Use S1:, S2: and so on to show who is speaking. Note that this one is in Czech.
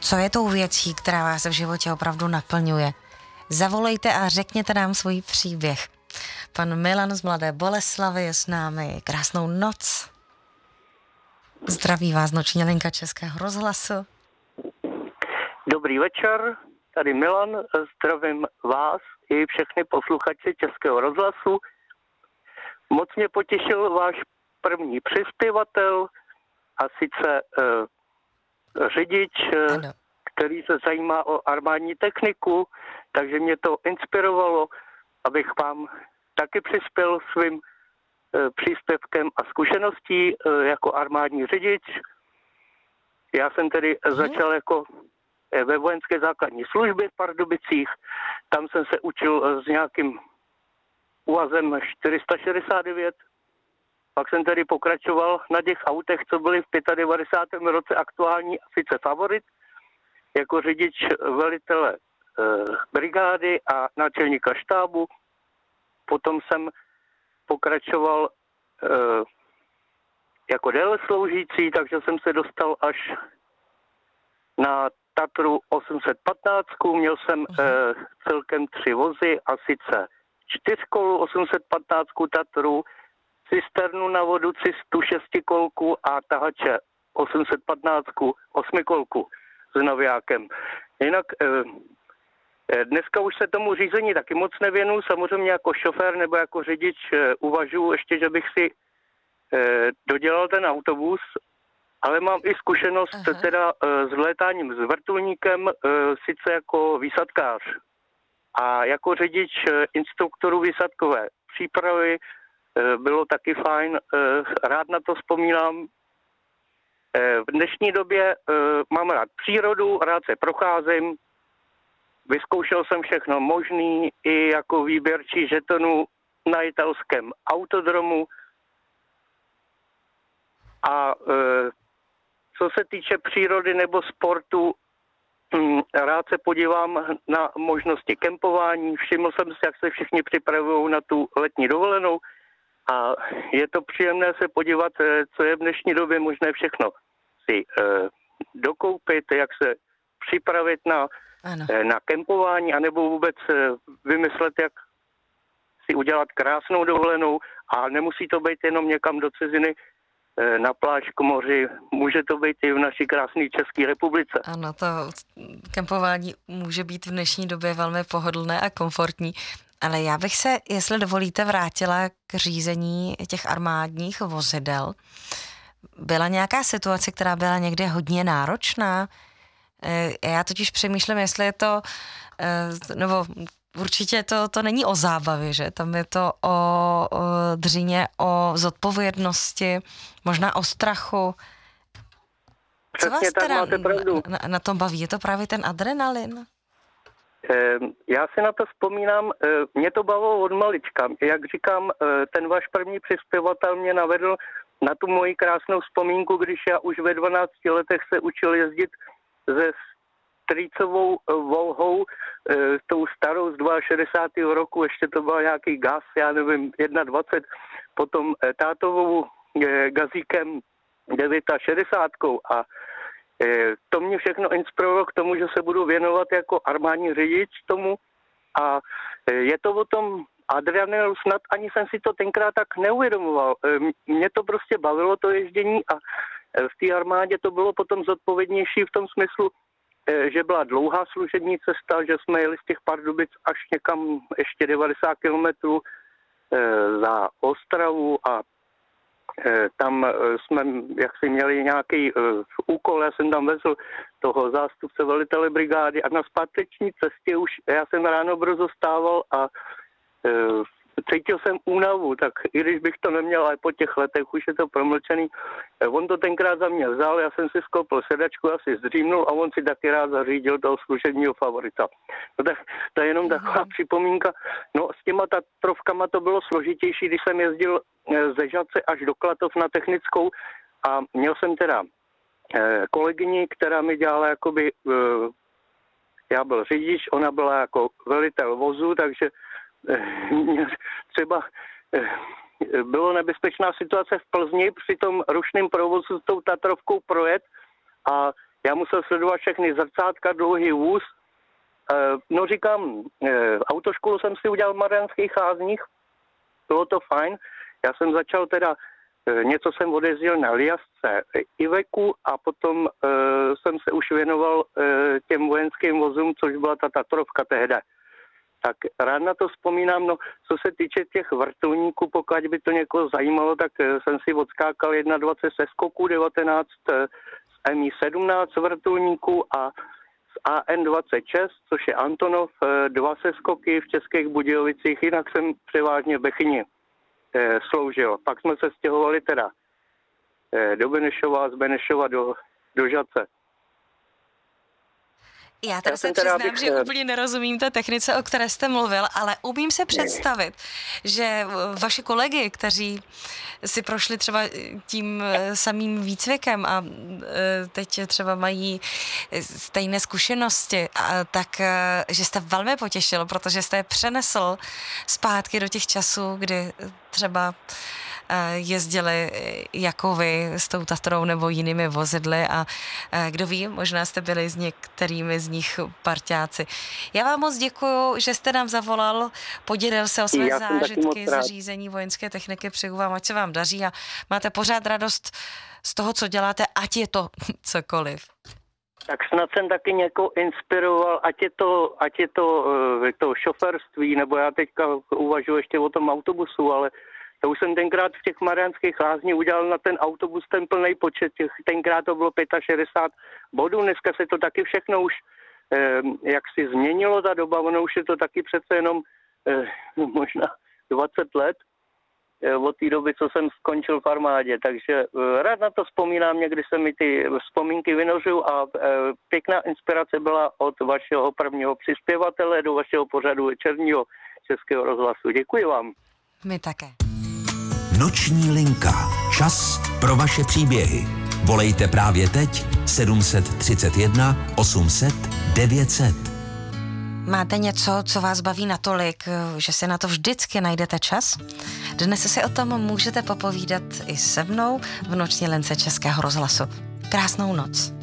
S1: Co je tou věcí, která vás v životě opravdu naplňuje? Zavolejte a řekněte nám svůj příběh. Pan Milan z Mladé Boleslavi je s námi. Krásnou noc. Zdraví vás noční linka Českého rozhlasu.
S2: Dobrý večer, tady Milan, zdravím vás i všechny posluchače Českého rozhlasu. Moc mě potěšil váš první přispěvatel, a sice řidič, který se zajímá o armádní techniku, takže mě to inspirovalo, abych vám taky přispěl svým příspěvkem a zkušeností jako armádní řidič. Já jsem tedy začal jako ve vojenské základní službě v Pardubicích. Tam jsem se učil s nějakým UAZem 469. Pak jsem tedy pokračoval na těch autech, co byly v 95. roce aktuální, a sice Favorit, jako řidič velitele brigády a náčelníka štábu. Potom jsem pokračoval jako déle sloužící, takže jsem se dostal až na Tatru 815. Měl jsem celkem 3 vozy, a sice 4kolu 815 Tatru, cisternu na vodu Cistu 6kolku a tahače 815 8kolku s navijákem. Jinak dneska už se tomu řízení taky moc nevěnu, samozřejmě jako šofér nebo jako řidič uvažuji ještě, že bych si dodělal ten autobus, ale mám i zkušenost teda s létáním s vrtulníkem, sice jako výsadkář a jako řidič instruktorů výsadkové přípravy. Bylo taky fajn, rád na to vzpomínám. V dnešní době mám rád přírodu, rád se procházím, vyzkoušel jsem všechno možný, i jako výběrčí žetonů na italském autodromu. A co se týče přírody nebo sportu, rád se podívám na možnosti kempování. Všiml jsem si, jak se všichni připravují na tu letní dovolenou. A je to příjemné se podívat, co je v dnešní době možné všechno si dokoupit, jak se připravit na kempování, anebo vůbec vymyslet, jak si udělat krásnou dovolenou. A nemusí to být jenom někam do ciziny, na pláž k moři, může to být i v naší krásné České republice.
S1: Ano, to kempování může být v dnešní době velmi pohodlné a komfortní. Ale já bych se, jestli dovolíte, vrátila k řízení těch armádních vozidel. Byla nějaká situace, která byla někde hodně náročná? Já totiž přemýšlím, jestli je to, nebo určitě to není o zábavě, že? Tam je to o dřině, o zodpovědnosti, možná o strachu. Co vás teda na tom baví? Je to právě ten adrenalin?
S2: Já si na to vzpomínám, mě to bavilo od malička. Jak říkám, ten váš první přispěvatel mě navedl na tu moji krásnou vzpomínku, když já už ve 12 letech se učil jezdit se strýcovou Volhou, tou starou z 62. roku, ještě to byl nějaký Gaz, já nevím, 21, potom tátovou Gazíkem 69. A to mě všechno inspirovalo k tomu, že se budu věnovat jako armádní řidič tomu, a je to o tom adrenalinu, snad ani jsem si to tenkrát tak neuvědomoval. Mě to prostě bavilo, to ježdění, a v té armádě to bylo potom zodpovědnější v tom smyslu, že byla dlouhá služební cesta, že jsme jeli z těch Pardubic až někam ještě 90 kilometrů za Ostravu, a tam jsme jaksi měli nějaký úkol, já jsem tam vezl toho zástupce velitele brigády, a na zpáteční cestě už já jsem ráno brzo stával a cítil jsem únavu, tak i když bych to neměl, ale po těch letech už je to promlčený. On to tenkrát za mě vzal, já jsem si skopl sedačku, asi zdřímnul, a on si taky rád zařídil toho služebního Favorita. No tak to je jenom taková připomínka. No s těma Tatrovkama to bylo složitější, když jsem jezdil ze Žatce až do Klatov na technickou, a měl jsem teda kolegyni, která mi dělala jakoby, já byl řidič, ona byla jako velitel vozu, takže třeba bylo nebezpečná situace v Plzni při tom rušném provozu s tou Tatrovkou projet, a já musel sledovat všechny zrcátka, dlouhý vůz. No říkám, autoškolu jsem si udělal v Mariánských Lázních, bylo to fajn. Já jsem začal teda, něco jsem odjezdil na Liasce Iveku a potom jsem se už věnoval těm vojenským vozům, což byla ta Tatrovka tehdy. Tak rád na to vzpomínám, no co se týče těch vrtulníků, pokud by to někoho zajímalo, tak jsem si odskákal 21 se skoku, 19 z Mi-17 vrtulníků a z AN-26, což je Antonov, 2 seskoky v Českých Budějovicích, jinak jsem převážně v Bechyni sloužil. Pak jsme se stěhovali teda do Benešova, z Benešova do Žadce.
S1: Já teda se přiznám, že úplně nerozumím té technice, o které jste mluvil, ale umím se představit, že vaši kolegy, kteří si prošli třeba tím samým výcvikem a teď třeba mají stejné zkušenosti, tak že jste velmi potěšil, protože jste je přenesl zpátky do těch časů, kdy třeba jezdili jako vy s tou Tatrou nebo jinými vozidly a kdo ví, možná jste byli s některými z nich parťáci. Já vám moc děkuju, že jste nám zavolal, podělil se o své zážitky z řízení vojenské techniky, přeju vám, ať se vám daří a máte pořád radost z toho, co děláte, ať je to cokoliv.
S2: Tak snad jsem taky někoho inspiroval, ať je to šoferství, nebo já teďka uvažuji ještě o tom autobusu, ale to už jsem tenkrát v těch Mariánských Lázních udělal na ten autobus ten plný počet, tenkrát to bylo 65 bodů, dneska se to taky všechno už jak si změnilo ta doba, ono už je to taky přece jenom možná 20 let od té doby, co jsem skončil v armádě, takže rád na to vzpomínám, někdy se mi ty vzpomínky vynořují a pěkná inspirace byla od vašeho prvního přispěvatele do vašeho pořadu večerního Českého rozhlasu. Děkuji vám.
S1: My také.
S3: Noční linka. Čas pro vaše příběhy. Volejte právě teď 731 800 900.
S1: Máte něco, co vás baví natolik, že si na to vždycky najdete čas? Dnes si o tom můžete popovídat i se mnou v noční lince Českého rozhlasu. Krásnou noc.